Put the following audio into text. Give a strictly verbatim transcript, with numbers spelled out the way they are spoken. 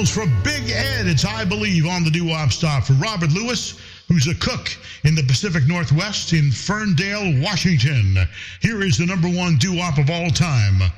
goes for Big Ed. It's I Believe on the doo-wop stop for Robert Lewis, who's a cook in the Pacific Northwest in Ferndale, Washington. Here is the number one doo-wop of all time.